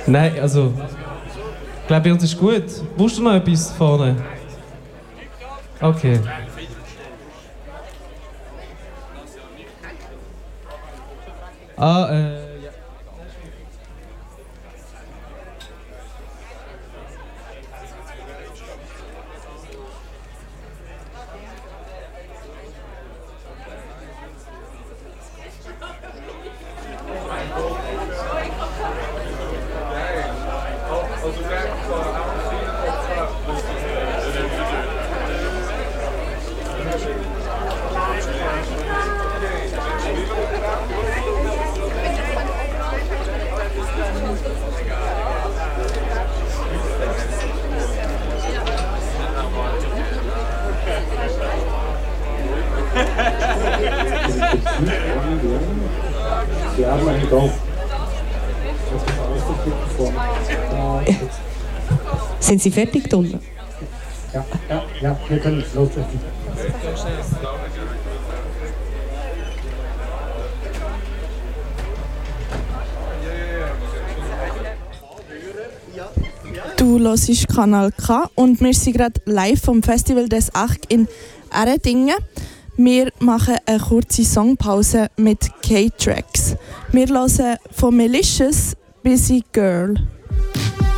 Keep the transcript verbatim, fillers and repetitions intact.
Nein, also... Ich glaube, jetzt ist gut. Brauchst du noch etwas vorne? Okay. Ah, äh... ja. Wir haben einen Go. Sind Sie fertig, Donner? Ja, ja, ja, wir können es loslegen. Du hörst Kanal K und wir sind gerade live vom Festival des Ach in Äredingen. Wir machen eine kurze Songpause mit K-Tracks. Wir hören von Malicious Busy Girl.